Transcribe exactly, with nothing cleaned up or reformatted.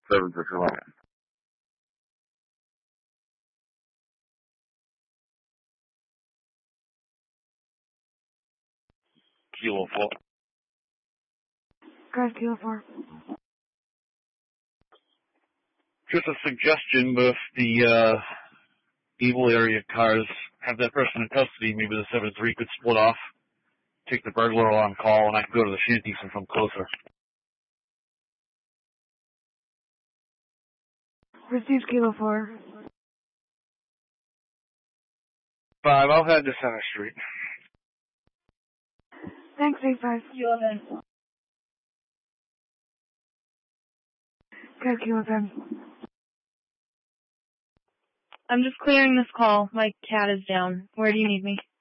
seven six one. Kilo four. Guys, Kilo four. Just a suggestion, but if the uh, Evil area cars have that person in custody, maybe the seven three could split off, take the burglar on call, and I could go to the shanty since I'm closer. Received Kilo four. Five, I'll head to Center Street. Thanks, eight five. Kilo ten. Guys, Kilo ten. I'm just clearing this call. My cat is down. Where do you need me?